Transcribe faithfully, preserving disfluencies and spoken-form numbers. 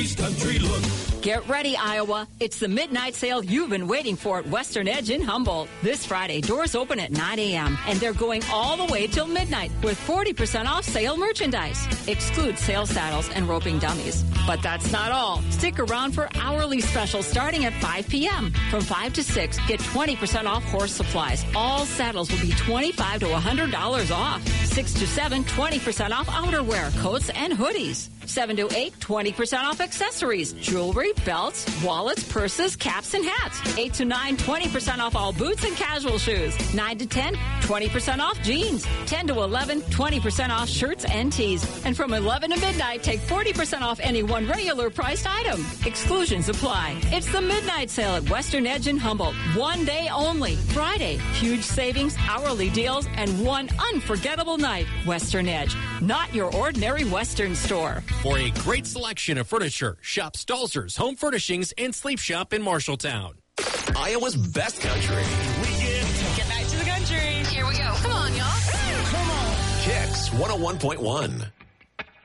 Today's country look. Get ready, Iowa. It's the midnight sale you've been waiting for at Western Edge in Humboldt. This Friday, doors open at nine a.m. and they're going all the way till midnight with forty percent off sale merchandise. Exclude sale saddles and roping dummies. But that's not all. Stick around for hourly specials starting at five p.m. From five to six, get twenty percent off horse supplies. All saddles will be twenty-five to one hundred dollars off. six to seven, twenty percent off outerwear, coats, and hoodies. seven to eight, twenty percent off accessories, jewelry, belts, wallets, purses, caps, and hats. eight to nine, twenty percent off all boots and casual shoes. nine to ten, twenty percent off jeans. ten to eleven, twenty percent off shirts and tees. And from eleven to midnight, take forty percent off any one regular priced item. Exclusions apply. It's the midnight sale at Western Edge in Humboldt. One day only. Friday. Huge savings, hourly deals, and one unforgettable night. Western Edge. Not your ordinary Western store. For a great selection of furniture, shop Stalzer's Home Furnishings and Sleep Shop in Marshalltown. Iowa's best country. Get back to the country. Here we go. Come on, y'all. Come on. Kicks one oh one point one.